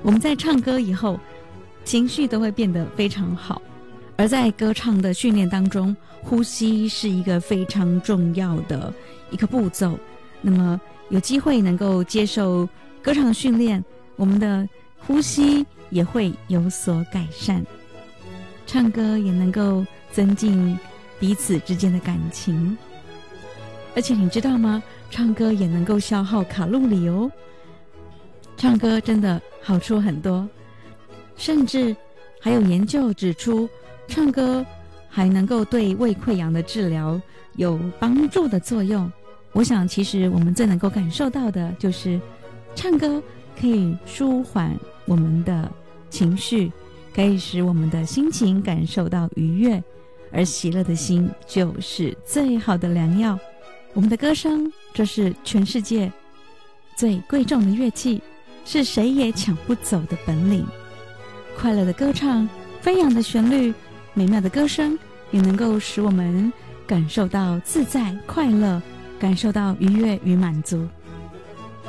我们在唱歌以后，情绪都会变得非常好。而在歌唱的训练当中，呼吸是一个非常重要的一个步骤。那么有机会能够接受歌唱训练，我们的呼吸也会有所改善，唱歌也能够增进彼此之间的感情。而且你知道吗？唱歌也能够消耗卡路里哦。唱歌真的好处很多，甚至还有研究指出，唱歌还能够对胃溃疡的治疗有帮助的作用。我想其实我们最能够感受到的就是唱歌可以舒缓我们的情绪，可以使我们的心情感受到愉悦，而喜乐的心就是最好的良药。我们的歌声，这是全世界最贵重的乐器，是谁也抢不走的本领。快乐的歌唱，飞扬的旋律，美妙的歌声，也能够使我们感受到自在快乐，感受到愉悦与满足。